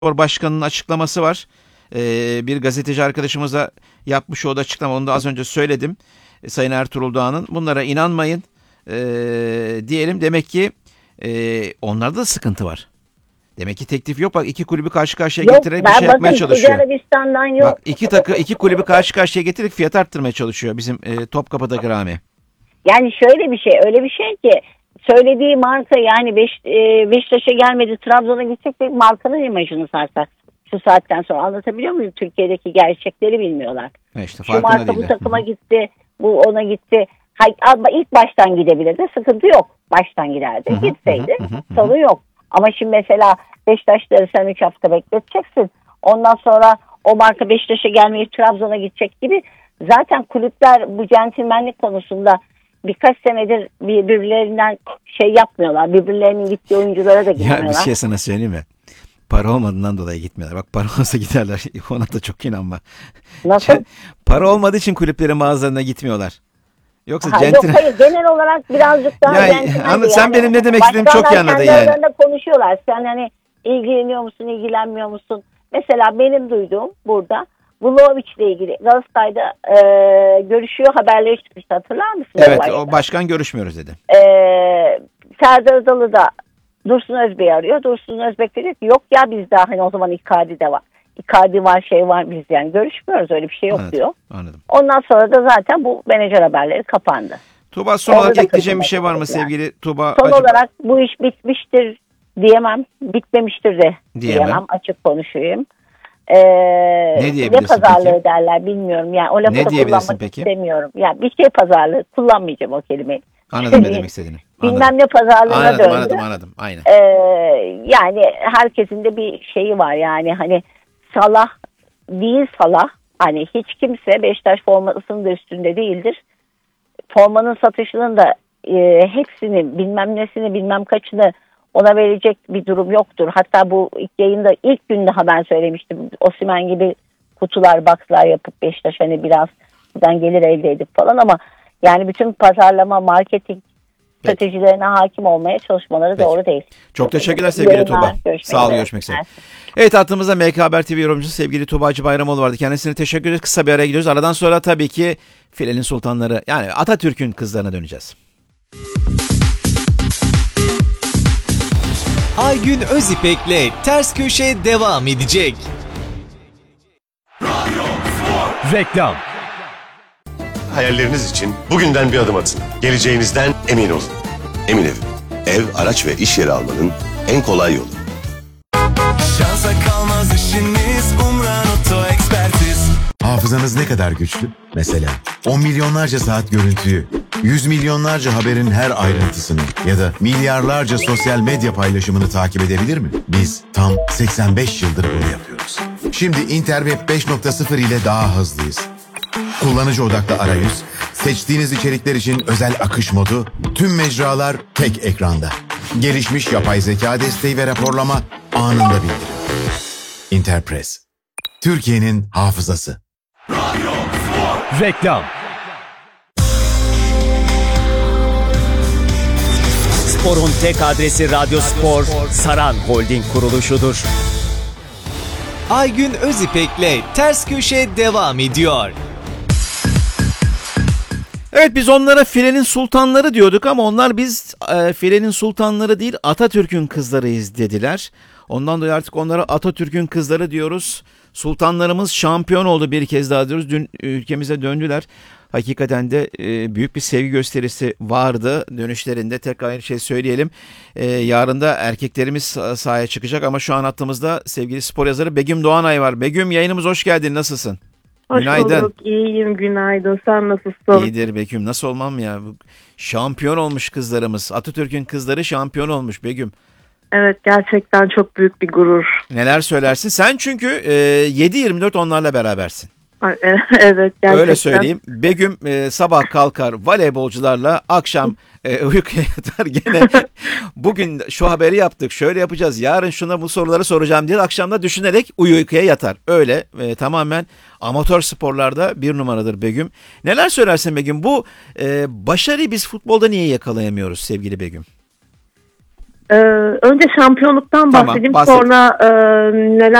Başkanı'nın açıklaması var. Bir gazeteci arkadaşımıza yapmış olduğu açıklama, onu da az önce söyledim. Sayın Ertuğrul Doğan'ın. Bunlara inanmayın diyelim. Demek ki onlarda da sıkıntı var. Demek ki teklif yok. Bak, iki kulübü karşı karşıya getirerek bir şey yapmaya çalışıyor. Arabistan'dan yok. Bak, iki kulübü karşı karşıya getirerek fiyat arttırmaya çalışıyor bizim Topkapı'daki Rami. Yani şöyle bir şey, öyle bir şey ki söylediği marka, yani Beşiktaş'a gelmedi, Trabzon'a gidecek de markanın imajını sarsar. Şu saatten sonra anlatabiliyor muyum? Türkiye'deki gerçekleri bilmiyorlar. İşte şu marka bu takıma gitti, bu ona gitti. Ama ilk baştan gidebilirdi, sıkıntı yok. Baştan giderdi, gitseydi sorun yok. Ama şimdi mesela Beşiktaşları sen 3 hafta bekleteceksin. Ondan sonra o marka Beşiktaş'a gelmeyip Trabzon'a gidecek gibi. Zaten kulüpler bu centilmenlik konusunda birkaç senedir birbirlerinden şey yapmıyorlar. Birbirlerinin gittiği oyunculara da gitmiyorlar. Ya bir şey sana söyleyeyim mi? Para olmadığından dolayı gitmiyorlar. Bak, para olsa giderler. Ona da çok inanma. Nasıl? Para olmadığı için kulüplerin mağazalarına gitmiyorlar. Yoksa yok hayır, genel olarak birazcık daha sen yani, benim ne demek istediğimi çok iyi anladın yani. Başkanlar konuşuyorlar. Sen hani ilgileniyor musun, ilgilenmiyor musun? Mesela benim duyduğum burada Vlahovic'le ilgili Galatasaray'da görüşüyor haberleri çıkmıştı, hatırlar mısın? Evet, o başkan görüşmüyoruz dedi. Serdar Adalı da Dursun Özbek'i arıyor. Dursun Özbek dedi ki yok ya, biz daha hani o zaman Icardi de var. Icardi var, şey var, biz yani görüşmüyoruz, öyle bir şey yok. Anladım, diyor. Anladım. Ondan sonra da zaten bu menajer haberleri kapandı. Tuğba, son olarak ekleyeceğim bir şey var mı sevgili Tuğba? Son olarak bu iş bitmiştir diyemem. Bitmemiştir de diyemem. Açık konuşayım. Ne diyebilirsin ne pazarlığı peki derler bilmiyorum. Yani o lafı da kullanmak peki istemiyorum. Yani bir şey pazarlığı, kullanmayacağım o kelimeyi. Anladım ne demek istediğini. Bilmem ne pazarlığına döndü. Anladım. Aynen. Yani herkesin de bir şeyi var yani, hani Salah değil Salah. Hani hiç kimse Beşiktaş formasının da üstünde değildir. Formanın satışının da hepsini, bilmem nesini, bilmem kaçını ona verecek bir durum yoktur. Hatta bu ilk günde ben söylemiştim. Osimhen gibi kutular, boxlar yapıp Beşiktaş hani biraz buradan gelir elde edip falan, ama yani bütün pazarlama, marketing stratejilerine hakim olmaya çalışmaları doğru değil. Çok teşekkürler sevgili Tuğba. Sağ ol, görüşmek üzere. Evet, hattımızda MK Haber TV yorumcusu sevgili Tuğba Hacı Bayramoğlu vardı. Kendisine teşekkür ederiz. Kısa bir araya gidiyoruz. Aradan sonra tabii ki Filenin Sultanları, yani Atatürk'ün kızlarına döneceğiz. Aygün Özipek'le Ters Köşe devam edecek. Reklam. Hayalleriniz için bugünden bir adım atın. Geleceğinizden emin olun. Emin Ev. Ev, araç ve iş yeri almanın en kolay yolu. Şansa kalmaz işiniz, Umran Oto Ekspertiz. Hafızanız ne kadar güçlü? Mesela 10 milyonlarca saat görüntüyü, 100 milyonlarca haberin her ayrıntısını ya da milyarlarca sosyal medya paylaşımını takip edebilir mi? Biz tam 85 yıldır bunu yapıyoruz. Şimdi Interweb 5.0 ile daha hızlıyız. Kullanıcı odaklı arayüz, seçtiğiniz içerikler için özel akış modu, tüm mecralar tek ekranda. Gelişmiş yapay zeka desteği ve raporlama anında bildirim. Interpress. Türkiye'nin hafızası. Reklam. Spor'un tek adresi Radyo Spor, Saran Holding kuruluşudur. Aygün Özipek'le Ters Köşe devam ediyor. Evet, biz onlara Filenin Sultanları diyorduk ama onlar biz Filenin Sultanları değil, Atatürk'ün kızlarıyız dediler. Ondan dolayı artık onlara Atatürk'ün kızları diyoruz. Sultanlarımız şampiyon oldu, bir kez daha diyoruz. Dün ülkemize döndüler. Hakikaten de büyük bir sevgi gösterisi vardı dönüşlerinde. Tekrar aynı şey söyleyelim. Yarın da erkeklerimiz sahaya çıkacak ama şu an hattımızda sevgili spor yazarı Begüm Doğanay var. Begüm, yayınımıza hoş geldin. Nasılsın? Günaydın. Hoş bulduk. İyiyim, günaydın. Sen nasılsın? İyidir Begüm. Nasıl olmam ya? Şampiyon olmuş kızlarımız. Atatürk'ün kızları şampiyon olmuş Begüm. Evet, gerçekten çok büyük bir gurur. Neler söylersin? Sen çünkü 7-24 onlarla berabersin. Evet, gerçekten. Öyle söyleyeyim. Begüm sabah kalkar voleybolcularla, akşam uykuya yatar gene. Bugün şu haberi yaptık, şöyle yapacağız, yarın şuna bu soruları soracağım diye akşamda düşünerek uykuya yatar. Öyle tamamen amatör sporlarda bir numaradır Begüm. Neler söylersin Begüm? Bu başarıyı biz futbolda niye yakalayamıyoruz sevgili Begüm? Önce şampiyonluktan Tamam, bahsedeyim. bahset. Sonra neler